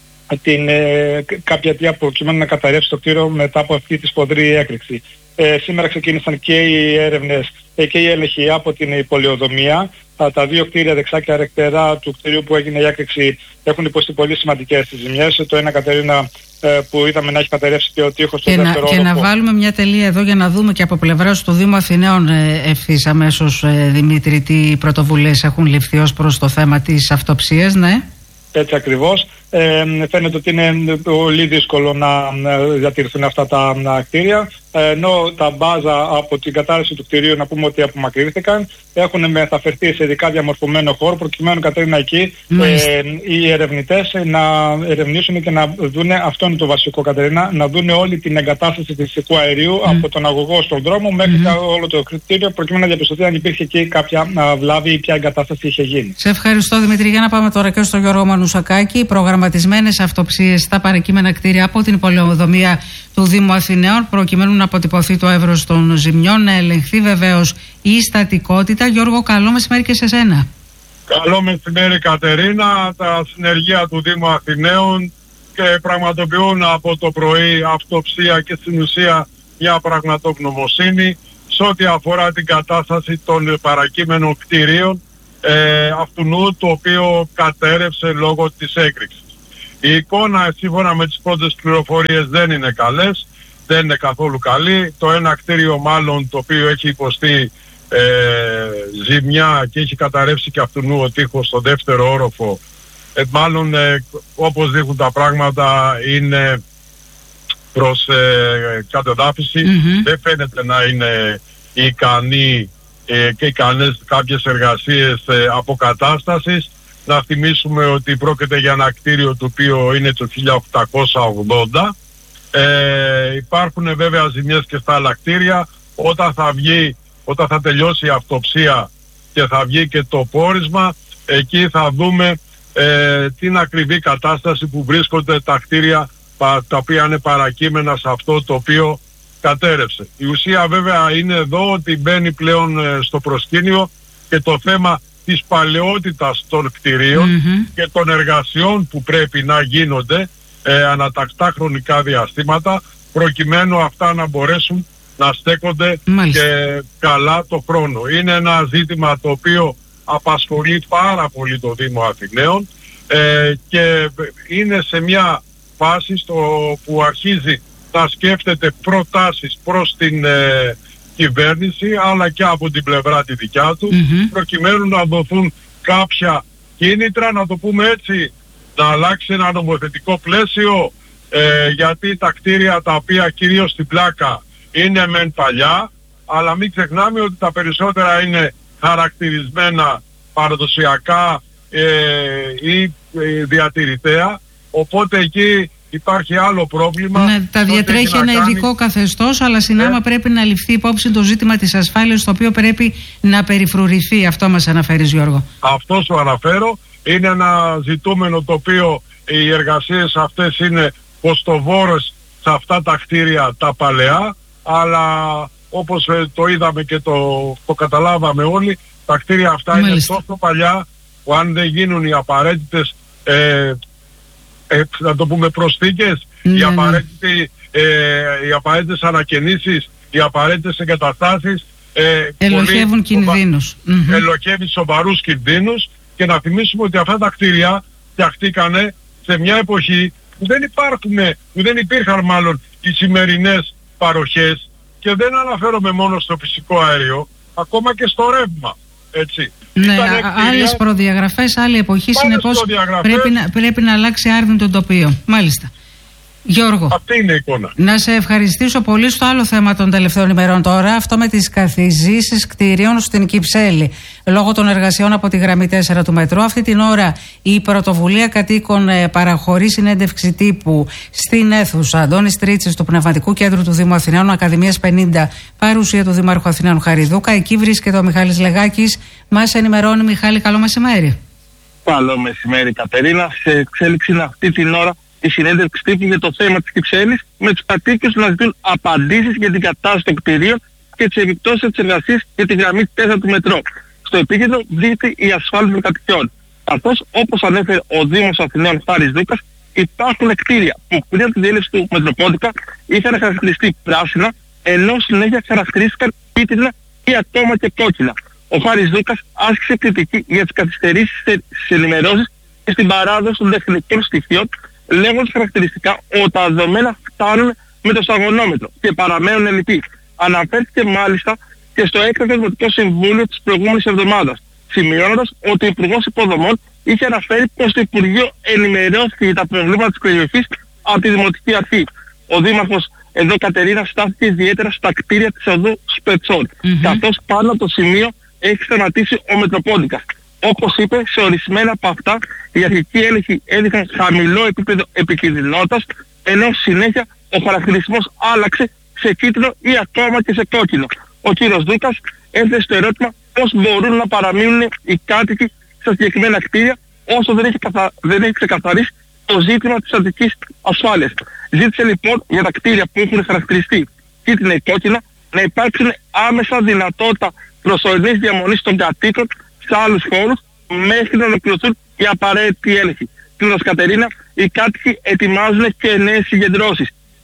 την, ε, κάποια αιτία προκειμένου να καταρρεύσει το κτίριο μετά από αυτή τη σφοδρή έκρηξη. Ε, σήμερα ξεκίνησαν και οι έρευνες ε, και οι έλεγχοι από την πολεοδομία. Τα, τα δύο κτίρια δεξιά και αριστερά του κτίριου που έγινε η έκρηξη έχουν υποστεί πολύ σημαντικές ζημιές. Το ένα, Κατερίνα, ε, που είδαμε να έχει καταρρεύσει και ο τοίχος στο δεύτερο όροφο. Και να βάλουμε μια τελεία εδώ για να δούμε και από πλευράς του Δήμου Αθηναίων ε, ευθύς αμέσως, ε, Δημήτρη, τι πρωτοβουλίες έχουν ληφθεί ως προς το θέμα της αυτοψίας, ναι. Έτσι ακριβώς. Ε, φαίνεται ότι είναι πολύ δύσκολο να διατηρηθούν αυτά τα κτίρια, ενώ τα μπάζα από την κατάρρευση του κτηρίου, να πούμε ότι απομακρύνθηκαν, έχουν μεταφερθεί σε ειδικά διαμορφωμένο χώρο προκειμένου, Κατερίνα, εκεί ε, οι ερευνητές να ερευνήσουν και να δουν, αυτό είναι το βασικό, Κατερίνα, να δουν όλη την εγκατάσταση του φυσικού αερίου mm. από τον αγωγό στον δρόμο μέχρι mm. όλο το κτίριο, προκειμένου να διαπιστωθεί αν υπήρχε εκεί κάποια α, βλάβη ή ποια εγκατάσταση είχε γίνει. Σε ευχαριστώ, Δημήτρη. Για να πάμε τώρα και στον Γιώργο Μανουσακάκη. Προγραμματισμένες αυτοψίες στα παρακείμενα κτίρια από την πολεοδομία του Δήμου Αθηναίων, προκειμένου να αποτυπωθεί το εύρος των ζημιών, να ελεγχθεί βεβαίως η στατικότητα. Γιώργο, καλό μεσημέρι και σε σένα. Καλό μεσημέρι Κατερίνα. Τα συνεργεία του Δήμου Αθηναίων και πραγματοποιούν από το πρωί αυτοψία και στην ουσία μια πραγματογνωμοσύνη σε ό,τι αφορά την κατάσταση των παρακείμενων κτηρίων ε, αυτού το οποίο κατέρευσε λόγω της έκρηξης. Η εικόνα σύμφωνα με τις πρώτες πληροφορίες δεν είναι καλές, δεν είναι καθόλου καλή. Το ένα κτίριο μάλλον το οποίο έχει υποστεί ε, ζημιά και έχει καταρρεύσει και αυτού ο τοίχος στο δεύτερο όροφο, ε, μάλλον ε, όπως δείχνουν τα πράγματα είναι προς ε, κατεδάφιση. Mm-hmm. Δεν φαίνεται να είναι ικανή ε, και ικανές κάποιες εργασίες ε, αποκατάστασης. Να θυμίσουμε ότι πρόκειται για ένα κτίριο το οποίο είναι το χίλια οκτακόσια ογδόντα. Ε, υπάρχουν βέβαια ζημιές και στα άλλα κτίρια. Όταν θα βγει, όταν θα τελειώσει η αυτοψία και θα βγει και το πόρισμα, εκεί θα δούμε ε, την ακριβή κατάσταση που βρίσκονται τα κτίρια τα οποία είναι παρακείμενα σε αυτό το οποίο κατέρευσε. Η ουσία βέβαια είναι εδώ ότι μπαίνει πλέον ε, στο προσκήνιο και το θέμα της παλαιότητας των κτηρίων mm-hmm. και των εργασιών που πρέπει να γίνονται ε, ανατακτά χρονικά διαστήματα προκειμένου αυτά να μπορέσουν να στέκονται Μάλιστα. και καλά το χρόνο. Είναι ένα ζήτημα το οποίο απασχολεί πάρα πολύ το Δήμο Αθηναίων ε, και είναι σε μια φάση στο που αρχίζει να σκέφτεται προτάσεις προς την ε, κυβέρνηση αλλά και από την πλευρά τη δικιά του mm-hmm. προκειμένου να δοθούν κάποια κίνητρα, να το πούμε έτσι, να αλλάξει ένα νομοθετικό πλαίσιο ε, γιατί τα κτίρια τα οποία κυρίως στην Πλάκα είναι μεν παλιά, αλλά μην ξεχνάμε ότι τα περισσότερα είναι χαρακτηρισμένα παραδοσιακά ε, ή ε, διατηρητέα, οπότε εκεί υπάρχει άλλο πρόβλημα. Ναι, τα διατρέχει ένα κάνει... ειδικό καθεστώς, αλλά συνάμα ε? πρέπει να ληφθεί υπόψη το ζήτημα της ασφάλειας, το οποίο πρέπει να περιφρουρηθεί. Αυτό μας αναφέρεις, Γιώργο. Αυτό σου αναφέρω. Είναι ένα ζητούμενο το οποίο οι εργασίες αυτές είναι κοστοβόρες σε αυτά τα κτίρια τα παλαιά, αλλά όπως ε, το είδαμε και το, το καταλάβαμε όλοι, τα κτίρια αυτά Μάλιστα. είναι τόσο παλιά που αν δεν γίνουν οι απαραίτητες ε, ε, να το πούμε προσθήκες, mm. οι, απαραίτητοι, ε, οι απαραίτητες ανακαινήσεις, οι απαραίτητες εγκαταστάσεις ε, ελοχεύουν πολύ, κινδύνους. Mm-hmm. Ελοχεύει σοβαρούς κινδύνους και να θυμίσουμε ότι αυτά τα κτίρια φτιαχτήκανε σε μια εποχή που δεν υπάρχουν, που δεν υπήρχαν μάλλον οι σημερινές παροχές και δεν αναφέρομαι μόνο στο φυσικό αέριο, ακόμα και στο ρεύμα. Έτσι. Ναι, άλλες προδιαγραφές, άλλη εποχή, συνεπώς πρέπει να, πρέπει να αλλάξει άρδιν το τοπίο. Μάλιστα. Γιώργο, αυτή είναι η εικόνα. Να σε ευχαριστήσω πολύ στο άλλο θέμα των τελευταίων ημερών τώρα, αυτό με τις καθιζήσεις κτηρίων στην Κυψέλη λόγω των εργασιών από τη γραμμή τέσσερα του μετρό. Αυτή την ώρα η πρωτοβουλία κατοίκων ε, παραχωρεί συνέντευξη τύπου στην αίθουσα Αντώνης Τρίτσης του Πνευματικού Κέντρου του Δήμου Αθηναίων, Ακαδημίας πενήντα, παρουσία του Δήμαρχου Αθηναίων Χαριδούκα. Εκεί βρίσκεται ο Μιχάλης Λεγάκης. Μας ενημερώνει. Μιχάλη, καλό μεσημέρι. Καλό μεσημέρι, Κατερίνα. Σε εξέλιξη είναι αυτή την ώρα η συνέντευξη τύπου για το θέμα της Κυψέλης, με τους κατοίκους να ζητούν απαντήσεις για την κατάσταση των κτηρίων και τις επιπτώσεις της εργασίας για τη γραμμή τέσσερα του μετρό. Στο επίκεντρο βρίσκεται η ασφάλεια των κατοικιών. Καθώς, όπως ανέφερε ο Δήμος Αθηναίων Χάρης Δούκας, υπάρχουν κτίρια που πριν από τη διέλευση του Μετροπόντικα είχαν χαρακτηριστεί πράσινα, ενώ συνέχεια χαρακτηρίστηκαν κίτρινα ή ακόμα και κόκκινα. Ο Χάρης Δούκας άσκησε κριτική για τις καθυστερήσεις στις ενημερώσεις και στην παράδοση των τεχνικών στοιχείων, λέγοντας χαρακτηριστικά ότι τα δεδομένα φτάνουν με το σταγονόμετρο και παραμένουν ελλειπή. Αναφέρθηκε μάλιστα και στο έκτακτο Δημοτικό Συμβούλιο της προηγούμενης εβδομάδας, σημειώνοντας ότι ο Υπουργός Υποδομών είχε αναφέρει πως το Υπουργείο ενημερώθηκε για τα προβλήματα της περιοχής από τη Δημοτική Αρχή. Ο Δήμαρχος εδώ, Κατερίνα, στάθηκε ιδιαίτερα στα κτίρια της οδού Σπετσών, mm-hmm. καθώς πάνω από το σημείο έχει σταματήσει ο Μετροπόντικας. Όπως είπε, σε ορισμένα από αυτά οι αρχικοί έλεγχοι έδειχναν χαμηλό επίπεδο επικινδυνότητας, ενώ συνέχεια ο χαρακτηρισμός άλλαξε σε κίτρινο ή ακόμα και σε κόκκινο. Ο κύριος Δούκας έθεσε το ερώτημα πώς μπορούν να παραμείνουν οι κάτοικοι στα συγκεκριμένα κτίρια όσο δεν έχει, καθα... δεν έχει ξεκαθαρίσει το ζήτημα της αντικής ασφάλειας. Ζήτησε λοιπόν για τα κτίρια που έχουν χαρακτηριστεί κίτρινα ή κόκκινα να υπάρξουν άμεσα δυνατότητα προσωρινής διαμονής των κατοίκων σε άλλους χώρους, μέχρι να ολοκληρωθούν οι απαραίτητοι έλεγχοι. Κύριος Κατερίνα, οι κάτοικοι ετοιμάζουν και νέες συγκεντρώσεις.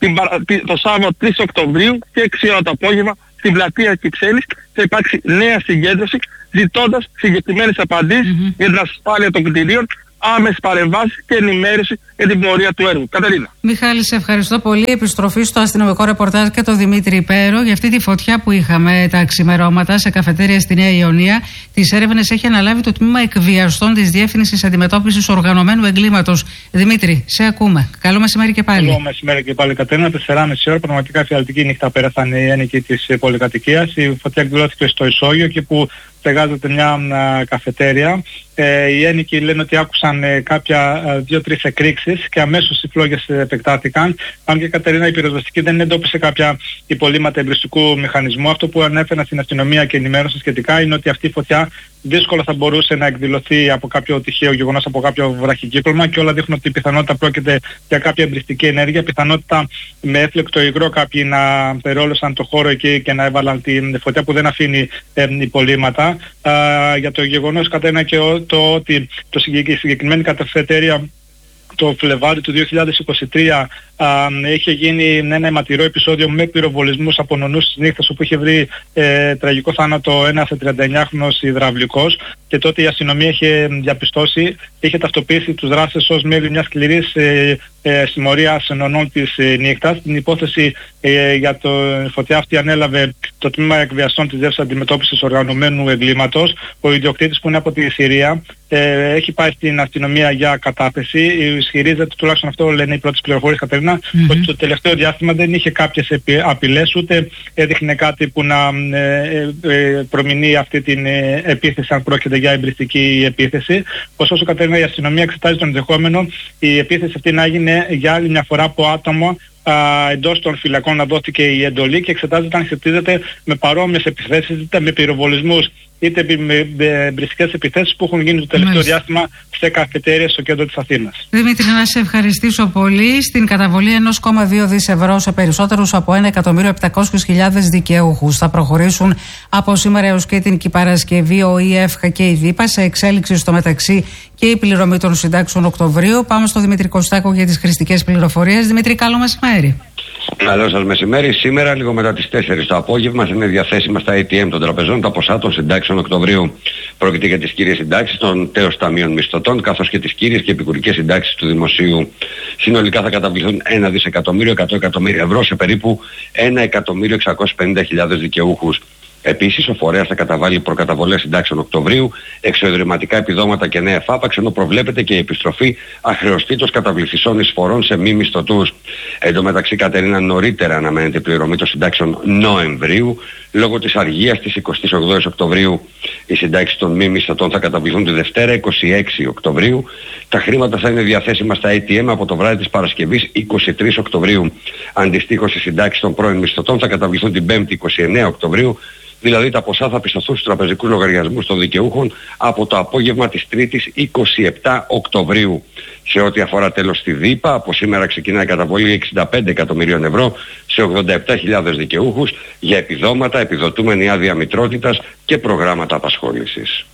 Το Σάββατο τρεις Οκτωβρίου και έξι ώρα το απόγευμα στην πλατεία Κυψέλης θα υπάρξει νέα συγκέντρωση ζητώντας συγκεκριμένες απαντήσεις mm-hmm. για την ασφάλεια των κτηρίων, άμεσες παρεμβάσεις και ενημέρωση για την πορεία του έργου. Κατερίνα. Μιχάλη, σε ευχαριστώ πολύ. Επιστροφή στο αστυνομικό ρεπορτάζ και το Δημήτρη Πέρο για αυτή τη φωτιά που είχαμε τα ξημερώματα σε καφετέρια στη Νέα Ιωνία. Τις έρευνες έχει αναλάβει το τμήμα εκβιαστών της Διεύθυνσης Αντιμετώπισης Οργανωμένου Εγκλήματος. Δημήτρη, σε ακούμε. Καλό μεσημέρι και πάλι. Καλό μεσημέρι και πάλι, Κατερίνα. τεσσεράμισι ώρα, πραγματικά φιαλτική νύχτα πέρασαν οι ένοικοι της πολυκατοικίας. Η φωτιά εκδηλώθηκε στο Ισόγειο και που στεγάζεται μια α, καφετέρια. Ε, οι ένοικοι λένε ότι άκουσαν ε, κάποια δύο-τρεις εκρήξεις και αμέσως οι φλόγες επεκτάθηκαν. Αν και, Κατερίνα, η πυροσβεστική δεν εντόπισε κάποια υπολείμματα εμπριστικού μηχανισμού. Αυτό που ανέφερα στην αστυνομία και ενημέρωσε σχετικά είναι ότι αυτή η φωτιά δύσκολα θα μπορούσε να εκδηλωθεί από κάποιο τυχαίο γεγονός, από κάποιο βραχικύκλωμα, και όλα δείχνουν ότι η πιθανότητα πρόκειται για κάποια εμπριστική ενέργεια. Πιθανότητα με έφλεκτο υγρό κάποιοι να περόλωσαν το χώρο εκεί και να έβαλαν την φωτιά που δεν αφήνει ε, υπολείμματα. Α, για το γεγονός, Κατερίνα, και ο, το ότι το συγκεκριμένη καφετέρια το Φλεβάρι του δύο χιλιάδες είκοσι τρία α, είχε γίνει ένα αιματηρό επεισόδιο με πυροβολισμούς από νονούς της νύχτας, όπου είχε βρει ε, τραγικό θάνατο ένας τριανταεννιάχρονος υδραυλικός, και τότε η αστυνομία είχε διαπιστώσει, είχε ταυτοποιήσει τους δράστες ως μέλη μιας σκληρής ε, ε, συμμορίας νονών της ε, νύχτας. Την υπόθεση ε, για το φωτιά αυτή ανέλαβε το τμήμα εκβιαστών της Διεύθυνσης Αντιμετώπισης Οργανωμένου Εγκλήματος. Ο ιδιοκτήτης, που είναι από τη Συρία, ε, έχει πάει στην αστυνομία για κατάθεση. Ισχυρίζεται, τουλάχιστον αυτό λένε οι πρώτες πληροφορίες, Κατερίνα, mm-hmm. ότι το τελευταίο διάστημα δεν είχε κάποιες απειλές, ούτε έδειχνε κάτι που να ε, ε, προμηνεί αυτή την ε, επίθεση, αν πρόκειται για εμπριστική επίθεση. Ωστόσο, Κατερίνα, η αστυνομία εξετάζει τον ενδεχόμενο η επίθεση αυτή να έγινε για άλλη μια φορά από άτομο εντός των φυλακών, να δόθηκε η εντολή, και εξετάζεται αν σχετίζεται με παρόμοιες επιθέσεις, είτε με πυροβολισμούς είτε με εμπριστικές επιθέσεις που έχουν γίνει το τελευταίο Μάλιστα. διάστημα σε καφετέρειες στο κέντρο της Αθήνας. Δημήτρη, να σε ευχαριστήσω πολύ. Στην καταβολή ενός κόμμα δύο δισεκατομμύρια ευρώ σε περισσότερους από ένα εκατομμύριο επτακόσιες χιλιάδες δικαιούχους θα προχωρήσουν από σήμερα έως και την Κυπαρασκευή ο ΙΕΦΧ και η ΔΥΠΑ, σε εξέλιξη στο μεταξύ και η πληρωμή των συντάξεων Οκτωβρίου. Πάμε στο Δημήτρη Κωστάκο για τις χρηστικές πληροφορίες. Δημήτρη, καλό μεσημέρι. Καλό σας μεσημέρι. Σήμερα, λίγο μετά τις τέσσερις το απόγευμα, θα είναι διαθέσιμα στα έι τι εμ των τραπεζών τα ποσά των συντάξεων Οκτωβρίου. Πρόκειται για τις κύριες συντάξεις των τέος ταμείων μισθωτών, καθώς και τις κύριες και επικουρικές συντάξεις του δημοσίου. Συνολικά θα καταβληθούν ένα δισεκατομμύριο εκατό εκατομμύρια ευρώ σε περίπου ένα εκατομμύριο εξακόσιες πενήντα χιλιάδες δικαιούχους. Επίσης, ο φορέας θα καταβάλει προκαταβολές συντάξεων Οκτωβρίου, εξοεδρηματικά επιδόματα και νέα εφάπαξ, ενώ προβλέπεται και η επιστροφή αχρεωστήτως καταβληθισών εισφορών σε μη μισθωτούς. Εν τω μεταξύ, Κατερίνα, νωρίτερα αναμένεται η πληρωμή των συντάξεων Νοεμβρίου. Λόγω της αργίας της εικοστής ογδόης Οκτωβρίου, οι συντάξεις των μη μισθωτών θα καταβληθούν τη Δευτέρα είκοσι έξι Οκτωβρίου. Τα χρήματα θα είναι διαθέσιμα στα έι τι εμ από το βράδυ της Παρασκευής είκοσι τρεις Οκτωβρίου. Αντιστοίχως, οι συντάξεις των πρώην μισθωτών θα καταβληθούν την Πέμπτη είκοσι εννέα Οκτωβρίου. Δηλαδή τα ποσά θα πιστωθούν στους τραπεζικούς λογαριασμούς των δικαιούχων από το απόγευμα της Τρίτης είκοσι επτά Οκτωβρίου. Σε ό,τι αφορά τέλος στη ΔΥΠΑ, από σήμερα ξεκινάει η καταβολή εξήντα πέντε εκατομμυρίων ευρώ σε ογδόντα επτά χιλιάδες δικαιούχους για επιδόματα, επιδοτούμενη άδεια μητρότητας και προγράμματα απασχόλησης.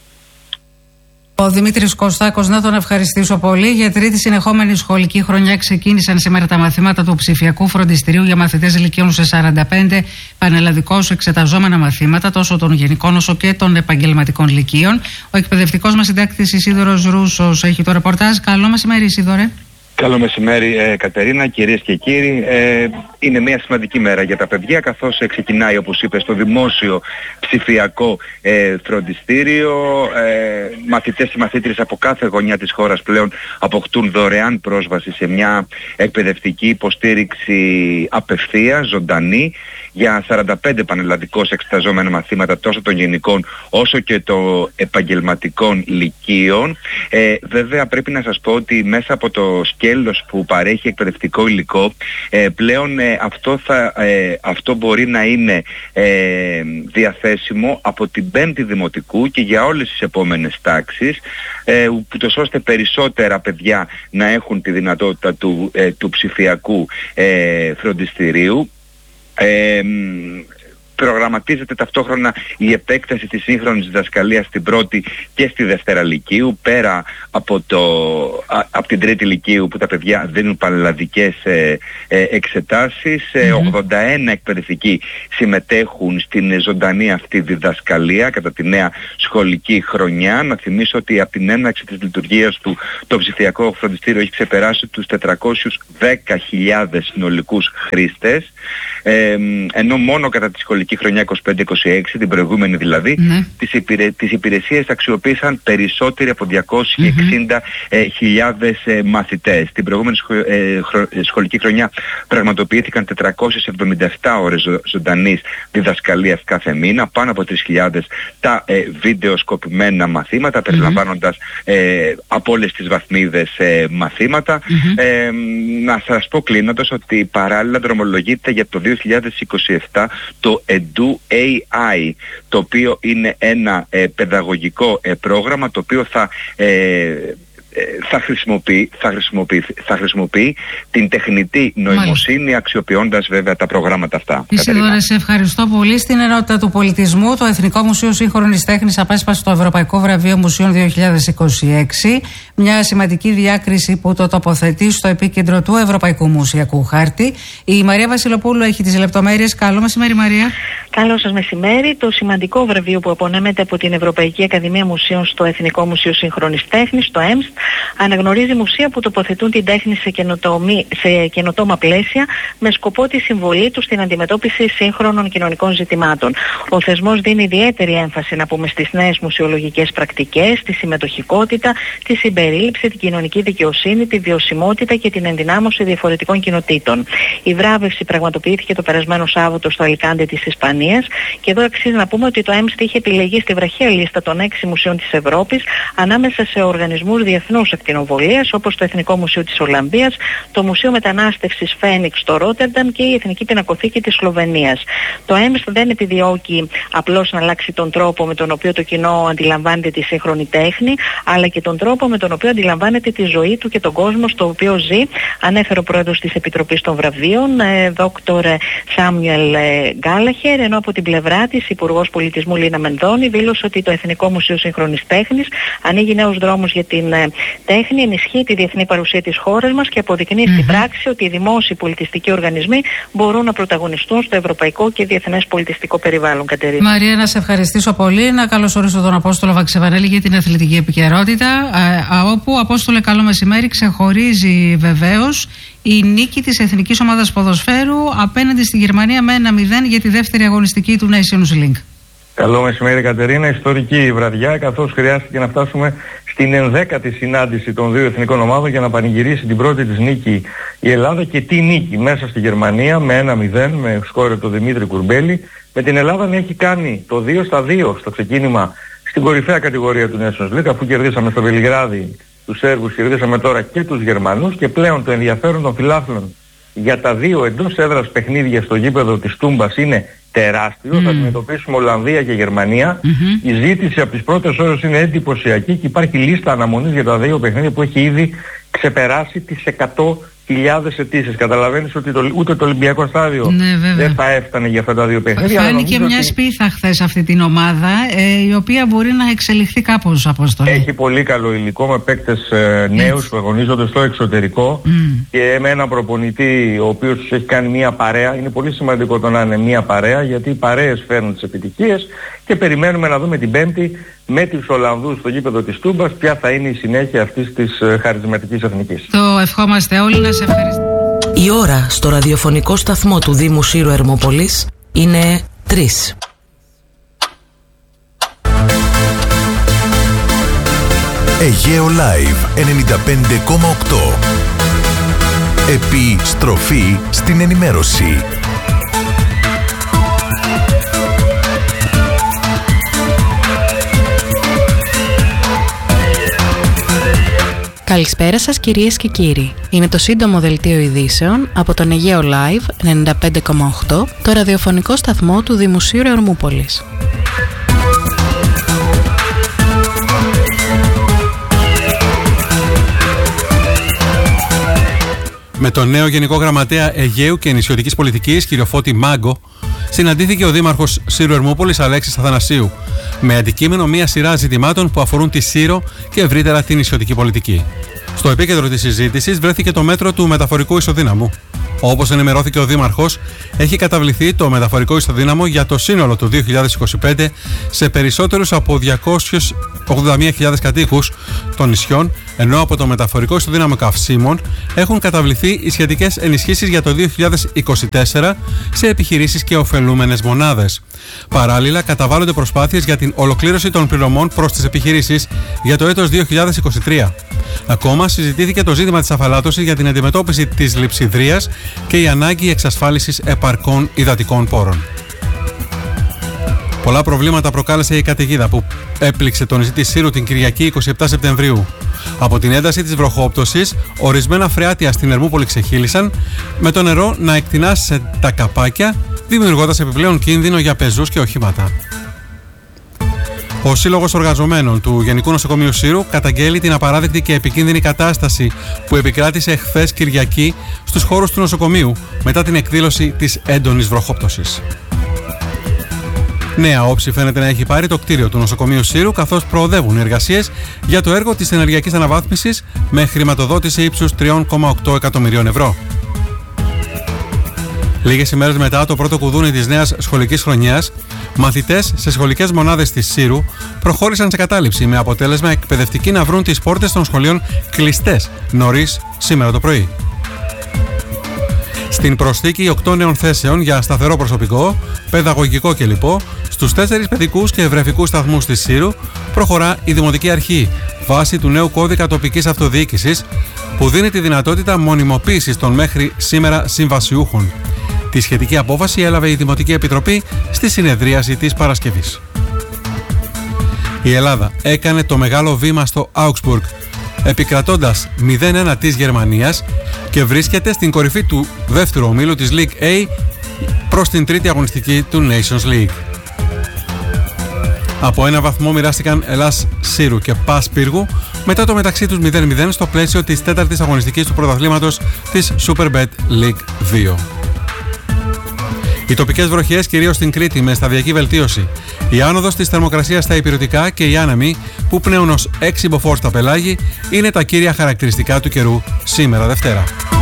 Ο Δημήτρης Κωστάκος, να τον ευχαριστήσω πολύ. Για τρίτη συνεχόμενη σχολική χρονιά ξεκίνησαν σήμερα τα μαθήματα του ψηφιακού φροντιστηρίου για μαθητές ηλικίων σε σαράντα πέντε πανελλαδικώς εξεταζόμενα μαθήματα, τόσο των γενικών όσο και των επαγγελματικών λυκείων. Ο εκπαιδευτικός μας συντάκτης Ισίδωρος Ρούσος έχει το ρεπορτάζ. Καλό μεσημέρι, Ισίδωρε. Καλό μεσημέρι, ε, Κατερίνα, κυρίες και κύριοι. Ε, είναι μια σημαντική μέρα για τα παιδιά, καθώς ε, ξεκινάει, όπως είπες, το δημόσιο ψηφιακό ε, φροντιστήριο. Ε, μαθητές και μαθήτρες από κάθε γωνιά της χώρας πλέον αποκτούν δωρεάν πρόσβαση σε μια εκπαιδευτική υποστήριξη απευθείας, ζωντανή, για σαράντα πέντε πανελλαδικώς εξεταζόμενα μαθήματα, τόσο των γενικών όσο και των επαγγελματικών λυκείων. Ε, βέβαια πρέπει να σας πω ότι μέσα από το σκέλος που παρέχει εκπαιδευτικό υλικό, ε, πλέον ε, αυτό, θα, ε, αυτό μπορεί να είναι ε, διαθέσιμο από την πέμπτη δημοτικού και για όλες τις επόμενες τάξεις, ε, ούτως ώστε περισσότερα παιδιά να έχουν τη δυνατότητα του, ε, του ψηφιακού ε, φροντιστηρίου. Ε, προγραμματίζεται ταυτόχρονα η επέκταση της σύγχρονης διδασκαλίας στην πρώτη και στη δευτέρα λυκείου, πέρα από, το, α, από την τρίτη λυκείου που τα παιδιά δίνουν πανελλαδικές ε, ε, εξετάσεις. Mm-hmm. ογδόντα ένα εκπαιδευτικοί συμμετέχουν στην ζωντανή αυτή διδασκαλία κατά τη νέα σχολική χρονιά. Να θυμίσω ότι από την έναρξη της λειτουργίας του το ψηφιακό φροντιστήριο έχει ξεπεράσει τους τετρακόσιες δέκα χιλιάδες συνολικούς χρήστες, ε, ενώ μόνο κατά τη σχολική χρονιά είκοσι πέντε είκοσι έξι, την προηγούμενη δηλαδή, mm-hmm. τις, υπηρε, τις υπηρεσίες αξιοποίησαν περισσότεροι από διακόσιες εξήντα χιλιάδες mm-hmm. ε, ε, μαθητές. Την προηγούμενη σχο, ε, χρο, ε, σχολική χρονιά πραγματοποιήθηκαν τετρακόσιες εβδομήντα επτά ώρες ζω, ζωντανής διδασκαλίας κάθε μήνα, πάνω από τρεις χιλιάδες τα ε, βιντεοσκοπημένα μαθήματα, mm-hmm. περιλαμβάνοντας ε, από όλες τις βαθμίδες ε, μαθήματα. Mm-hmm. Ε, να σας πω κλείνοντας ότι παράλληλα δρομολογείται για το δύο χιλιάδες είκοσι επτά το EduAI, το οποίο είναι ένα ε, παιδαγωγικό ε, πρόγραμμα το οποίο θα ε, θα χρησιμοποιεί, θα, χρησιμοποιεί, θα χρησιμοποιεί την τεχνητή νοημοσύνη, μάλιστα, αξιοποιώντας βέβαια τα προγράμματα αυτά. Ισίδωρε, σε ευχαριστώ πολύ. Στην ενότητα του πολιτισμού, το Εθνικό Μουσείο Σύγχρονης Τέχνης απέσπασε το Ευρωπαϊκό Βραβείο Μουσείων δύο χιλιάδες είκοσι έξι, μια σημαντική διάκριση που το τοποθετεί στο επίκεντρο του Ευρωπαϊκού Μουσιακού Χάρτη. Η Μαρία Βασιλοπούλου έχει τις λεπτομέρειες. Καλό μεσημέρι, Μαρία. Καλό σας μεσημέρι. Το σημαντικό βραβείο που απονέμεται από την Ευρωπαϊκή Ακαδημία Μουσείων στο Εθνικό Μουσείο Σύγχρονης Τέχνης, το ΕΜΣΤ, αναγνωρίζει μουσεία που τοποθετούν την τέχνη σε, σε καινοτόμα πλαίσια με σκοπό τη συμβολή του στην αντιμετώπιση σύγχρονων κοινωνικών ζητημάτων. Ο θεσμός δίνει ιδιαίτερη έμφαση, να πούμε, στις νέες μουσιολογικές πρακτικές, τη συμμετοχικότητα, τη συμπερίληψη, την κοινωνική δικαιοσύνη, τη βιωσιμότητα και την ενδυνάμωση διαφορετικών κοινοτήτων. Η βράβευση πραγματοποιήθηκε το περασμένο Σάββατο στο Αλικάντε της Ισπανίας και εδώ αξίζει να πούμε ότι το ΕΜΣΤ είχε επιλεγεί στη βραχαία λίστα των έξι μουσείων της Ευρώπης ανάμεσα σε οργανισμούς διεθνούς ακτινοβολίας όπως το Εθνικό Μουσείο της Ολλανδίας, το Μουσείο Μετανάστευσης Φένιξ στο Ρότερνταμ και η Εθνική Πινακοθήκη της Σλοβενίας. Το ΕΜΣΤ δεν επιδιώκει απλώς να αλλάξει τον τρόπο με τον οποίο το κοινό αντιλαμβάνεται τη σύγχρονη τέχνη, αλλά και τον τρόπο με τον οποίο αντιλαμβάνεται τη ζωή του και τον κόσμο στο οποίο ζει, ανέφερε ο πρόεδρος της Επιτροπής των Βραβείων, δόκτωρ Σάμιουελ Γκάλαχερ, ενώ από την πλευρά της Υπουργός Πολιτισμού Λίνα Μενδώνη δήλωσε ότι το Εθνικό Μουσείο Σύγχρονης Τέχνης ανοίγει νέους δρόμους για την τέχνη, ενισχύει τη διεθνή παρουσία της χώρας μας και αποδεικνύει mm-hmm. στην πράξη ότι οι δημόσιοι πολιτιστικοί οργανισμοί μπορούν να πρωταγωνιστούν στο ευρωπαϊκό και διεθνές πολιτιστικό περιβάλλον. Κατερίνα. Μαρία, να σε ευχαριστήσω πολύ. Να καλωσορίσω τον Απόστολο Βαξεβανέλη για την αθλητική επικαιρότητα, α, όπου, Απόστολε, καλό μεσημέρι, ξεχωρίζει βεβαίως η νίκη της Εθνικής Ομάδας Ποδοσφαίρου απέναντι στη Γερμανία με ένα μηδέν για τη δεύτερη αγωνιστική του Nations League. Καλό μεσημέρι, Κατερίνα. Ιστορική βραδιά, καθώς χρειάστηκε να φτάσουμε στην ενδέκατη συνάντηση των δύο εθνικών ομάδων για να πανηγυρίσει την πρώτη της νίκη η Ελλάδα. Και τι νίκη μέσα στη Γερμανία με ένα μηδέν, με σκόρε τον Δημήτρη Κουρμπέλη, με την Ελλάδα να έχει κάνει το δύο στα δύο στο ξεκίνημα στην κορυφαία κατηγορία του Nations League, αφού κερδίσαμε στο Βελιγράδι τους Σέρβους, κερδίσαμε τώρα και τους Γερμανούς, και πλέον το ενδιαφέρον των φιλάθλων για τα δύο εντός έδρας παιχνίδια στο γήπεδο της Τούμπας είναι τεράστιο. Mm. Θα αντιμετωπίσουμε Ολλανδία και Γερμανία. Mm-hmm. Η ζήτηση από τις πρώτες ώρες είναι εντυπωσιακή και υπάρχει λίστα αναμονής για τα δύο παιχνίδια που έχει ήδη ξεπεράσει τις εκατό χιλιάδες αιτήσεις. Καταλαβαίνεις ότι το, ούτε το Ολυμπιακό στάδιο ναι, δεν θα έφτανε για αυτά τα δύο παιχνίδια. Φάνηκε μια ότι... σπίθα χθες αυτή την ομάδα, ε, η οποία μπορεί να εξελιχθεί κάπως, Απόστολη. Έχει πολύ καλό υλικό με παίκτες ε, νέους που αγωνίζονται στο εξωτερικό mm. και με έναν προπονητή ο οποίος τους έχει κάνει μια παρέα. Είναι πολύ σημαντικό το να είναι μια παρέα, γιατί οι παρέες φέρνουν τις επιτυχίες, και περιμένουμε να δούμε την Πέμπτη με τους Ολλανδούς στο γήπεδο της Τούμπας ποια θα είναι η συνέχεια αυτής της ε, χαρισματικής εθνικής. Το ευχόμαστε όλοι. Να σε ευχαριστώ. Η ώρα στο ραδιοφωνικό σταθμό του Δήμου Σύρου Ερμόπολης είναι τρεις. Αιγαίο Live ενενήντα πέντε κόμμα οκτώ. Επιστροφή στην ενημέρωση. Καλησπέρα σας, κυρίες και κύριοι. Είναι το σύντομο δελτίο ειδήσεων από τον Αιγαίο Live ενενήντα πέντε κόμμα οκτώ, το ραδιοφωνικό σταθμό του Δήμου Σύρου Ερμούπολης. Με τον νέο Γενικό Γραμματέα Αιγαίου και Νησιωτικής Πολιτικής, κύριο Φώτη Μάγκο, συναντήθηκε ο Δήμαρχος Σύρου Ερμούπολης Αλέξης Αθανασίου με αντικείμενο μια σειρά ζητημάτων που αφορούν τη Σύρο και ευρύτερα την νησιωτική πολιτική. Στο επίκεντρο της συζήτησης βρέθηκε το μέτρο του μεταφορικού ισοδύναμου. Όπως ενημερώθηκε ο Δήμαρχος, έχει καταβληθεί το μεταφορικό ισοδύναμο για το σύνολο του δύο χιλιάδες είκοσι πέντε σε περισσότερους από διακόσιες ογδόντα μία χιλιάδες κατοίκους των νησιών, ενώ από το μεταφορικό ισοδύναμο καυσίμων έχουν καταβληθεί οι σχετικές ενισχύσεις για το δύο χιλιάδες είκοσι τέσσερα σε επιχειρήσεις και ωφελούμενες μονάδες. Παράλληλα, καταβάλλονται προσπάθειες για την ολοκλήρωση των πληρωμών προς τις επιχειρήσεις για το έτος δύο χιλιάδες είκοσι τρία. Ακόμα συζητήθηκε το ζήτημα της αφαλάτωσης για την αντιμετώπιση της λειψιδρίας και η ανάγκη εξασφάλισης επαρκών υδατικών πόρων. Πολλά προβλήματα προκάλεσε η καταιγίδα που έπληξε το νησί της Σύρου την Κυριακή εικοστή εβδόμη Σεπτεμβρίου. Από την ένταση της βροχόπτωσης, ορισμένα φρεάτια στην Ερμούπολη ξεχύλισαν, με το νερό να εκτινάσει σε τα καπάκια, δημιουργώντας επιπλέον κίνδυνο για πεζούς και οχήματα. Ο Σύλλογος Εργαζομένων του Γενικού Νοσοκομείου Σύρου καταγγέλει την απαράδεκτη και επικίνδυνη κατάσταση που επικράτησε χθες Κυριακή στους χώρους του νοσοκομείου μετά την εκδήλωση της έντονης βροχόπτωσης. Νέα όψη φαίνεται να έχει πάρει το κτίριο του νοσοκομείου Σύρου, καθώς προοδεύουν οι εργασίες για το έργο της ενεργειακής αναβάθμισης με χρηματοδότηση ύψους τρία κόμμα οκτώ εκατομμυρίων ευρώ. Λίγες ημέρες μετά το πρώτο κουδούνι της νέας σχολικής χρονιάς, μαθητές σε σχολικές μονάδες της Σύρου προχώρησαν σε κατάληψη, με αποτέλεσμα εκπαιδευτικοί να βρουν τις πόρτες των σχολείων κλειστές νωρίς σήμερα το πρωί. Στην προσθήκη οκτώ νέων θέσεων για σταθερό προσωπικό, παιδαγωγικό και λοιπό, στους τέσσερις παιδικούς και ευρεφικούς σταθμούς της Σύρου προχωρά η Δημοτική Αρχή βάσει του νέου κώδικα τοπικής αυτοδιοίκησης που δίνει τη δυνατότητα μονιμοποίησης των μέχρι σήμερα συμβασιούχων. Τη σχετική απόφαση έλαβε η Δημοτική Επιτροπή στη συνεδρίαση της Παρασκευής. Η Ελλάδα έκανε το μεγάλο βήμα στο Augsburg, επικρατώντας μηδέν ένα της Γερμανίας και βρίσκεται στην κορυφή του δεύτερου ομίλου της League A προς την τρίτη αγωνιστική του Nations League. Από ένα βαθμό μοιράστηκαν Ελλάς Σύρου και Πας Πύργου μετά το μεταξύ τους μηδέν μηδέν στο πλαίσιο της τέταρτης αγωνιστικής του πρωταθλήματος της Superbet League δύο. Οι τοπικές βροχές κυρίως στην Κρήτη με σταδιακή βελτίωση. Η άνοδος της θερμοκρασίας στα ηπειρωτικά και οι άνεμοι που πνέουν ως έξι μποφόρ στα πελάγη είναι τα κύρια χαρακτηριστικά του καιρού σήμερα Δευτέρα.